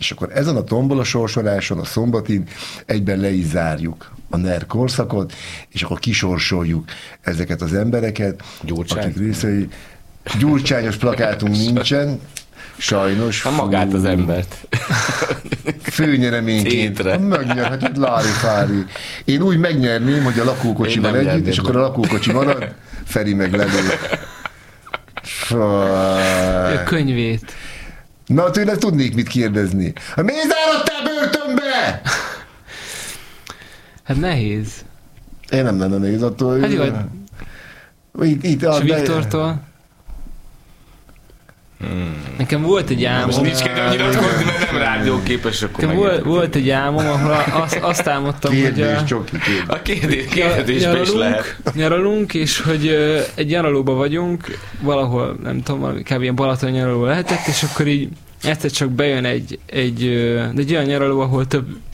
És akkor ezen a tombola sorsoláson, a szombatin egyben le is zárjuk a NER korszakot, és akkor kisorsoljuk ezeket az embereket, akik részei. Gyurcsányos plakátunk nincsen, sajnos. Ha magát az embert. Főnyereményként megnyerheted lári-fári. Én úgy megnyerném, hogy a lakókocsival együtt, és akkor a lakókocsi marad, Feri meg lelő. A könyvét. Na, tőle tudnék mit kérdezni. Miért záradtál börtönbe? Hát nehéz. Én nem lenne nehéz attól. Hát jó, és Viktortól? Nekem volt egy álmom. Most nincs kedvem nyilatkozni, mert nem rádióképes, akkor nekem volt egy álmom, ahol azt álmodtam, kérdés, hogy Csoki, a kérdésben is lehet. Nyaralunk, és hogy egy nyaralóba vagyunk, valahol, nem tudom, kb. Ilyen Balaton nyaraló lehetett, és akkor így egyszer csak bejön egy olyan nyaraló, ahol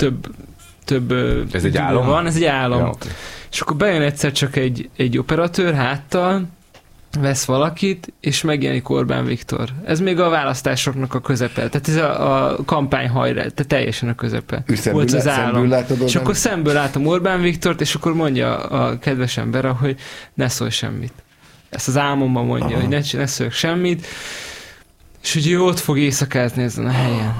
több ez egy álom? Van, ez egy álom. Ja, okay. És akkor bejön egyszer csak egy operatőr háttal, vesz valakit, és megjelenik Orbán Viktor. Ez még a választásoknak a közepe. Tehát ez a kampányhajrá, tehát teljesen a közepe. Volt az állam. És akkor szemből látom Orbán Viktort, és akkor mondja a kedves ember, hogy ne szólj semmit. Ezt az álmomban mondja, hogy ne szóljak semmit, és hogy ő ott fog éjszakázni ezen a helyen.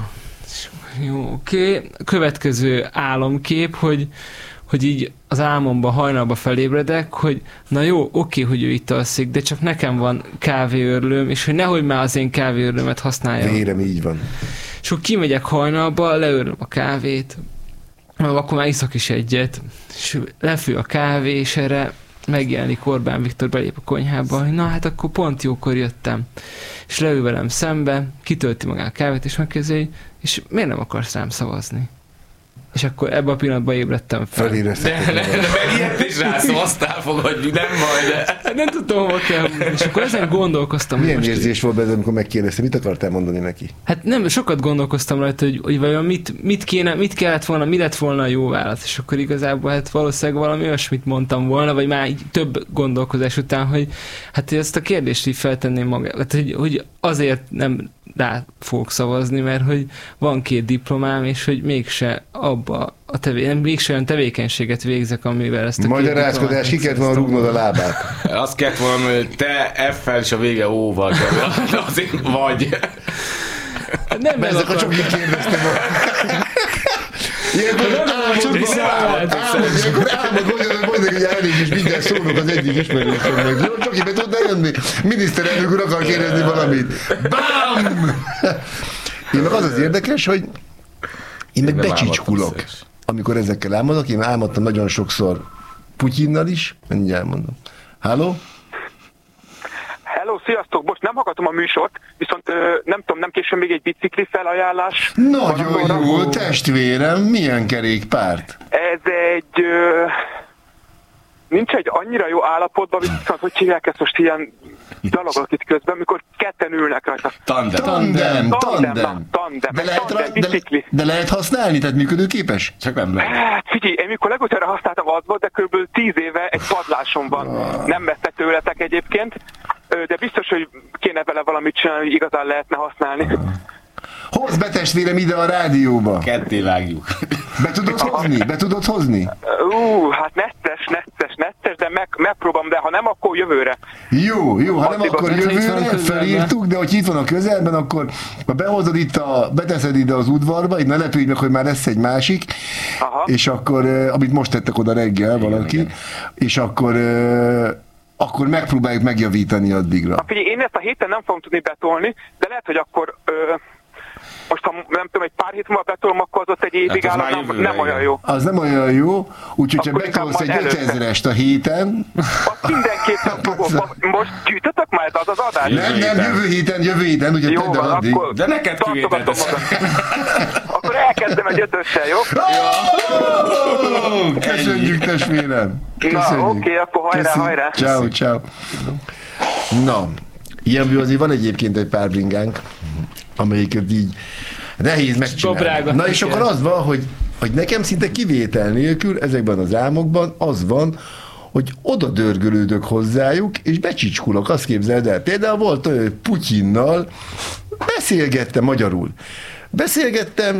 Jó, oké. Következő álomkép, hogy így az álmomban hajnalban felébredek, hogy na jó, oké, hogy ő itt alszik, de csak nekem van kávéörlőm, és hogy nehogy már az én kávéörlőmet használja. Vérem, így van. És akkor kimegyek hajnalba, leörlöm a kávét, akkor már iszok is egyet, és lefő a kávé, és erre megjelenik Orbán Viktor, belép a konyhába, hogy na hát akkor pont jókor jöttem. És leül velem szembe, kitölti magát a kávét, és megkérdezi, és miért nem akarsz rám szavazni? És akkor ebben a pillanatban ébredtem fel. De ilyet is rászavaztál, fogadjuk, nem majd. De... Nem tudtam, hova kell húzni. És akkor ezen gondolkoztam. Milyen érzés volt benne, amikor megkérdeztem, mit akartál mondani neki? Hát nem, sokat gondolkoztam rajta, hogy vajon mit kellett volna, mi lett volna a jó válasz. És akkor igazából hát valószínűleg valami olyasmit mondtam volna, vagy már így több gondolkozás után, hogy hát ezt a kérdést így feltenném magát. Hát, hogy azért nem rá fogok szavazni, mert hogy van 2 diplomám, és hogy mégse abba mégse olyan tevékenységet végzek, amivel ezt a magyarázkodás, ki kellett volna rúgnod a lábát. Azt kellett volna, hogy te F-fel és a vége O-val. Azért vagy. Nem ezek a Csoki kérdeztem. Ilyenkor mondjuk, hogy elég is minden szólok az egyik ismerősömnek. Jó, Csoki, be tudnál jönni? Miniszterelnök úr akar kérdezni valamit. BAM! Én meg az érdekes, hogy én meg becsicskulok, amikor ezekkel álmodok. Én álmodtam nagyon sokszor Putyinnal is. Mindjárt elmondom. Halló? Hello, sziasztok! Most nem hallgatom a műsort, viszont nem tudom, nem később még egy bicikli felajánlás. Nagyon jó, testvérem, milyen kerékpárt? Ez egy... nincs egy annyira jó állapotban, viszont hogy hívják ezt most ilyen dalogok itt közben, mikor ketten ülnek rajta. Tandem. De lehet használni, tehát működőképes? Csak nem lehet. Hát figyelj, én mikor legutóbb használtam az volt, de kb. 10 éve egy padlásom van. Nem messze tőletek egyébként, de biztos, hogy kéne vele valamit csinálni, hogy igazán lehetne használni. Hozd be, testvérem, ide a rádióba. Ketté vágjuk. Be tudod hozni? Hát netes, de megpróbálom, de ha nem, akkor jövőre. Jó, ha nem, akkor jövőre felírtuk, de hogy itt van a közelben, akkor ha behozod itt beteszed ide az udvarba, itt ne lepődj meg, hogy már lesz egy másik, és akkor, amit most tettek oda reggel valaki, igen. És akkor megpróbáljuk megjavítani addigra. Figyelj, én ezt a héten nem fogom tudni betolni, de lehet, hogy akkor most ha nem tudom, egy pár hét múlva betolom, akkor az ott egy évig áll, nem olyan jó. Az nem olyan jó, úgyhogy ha betolsz egy 5000-est a héten... Azt mindenképpen fogom. Most gyűjtötök már az adás? Nem, jövő héten, ugye tedd el addig. De neked kivételed. Akkor elkezdem egy 5-össel, jó? Köszönjük, testvérem! Na, oké, akkor hajrá! Ciao. Na, ilyenből azért van egyébként egy pár bringánk, amelyiket így nehéz megcsinálni. Na és akkor az van, hogy nekem szinte kivétel nélkül ezekben az álmokban az van, hogy oda dörgölődök hozzájuk, és becsicskulok, azt képzeld el. Például volt Putyinnal, beszélgettem magyarul.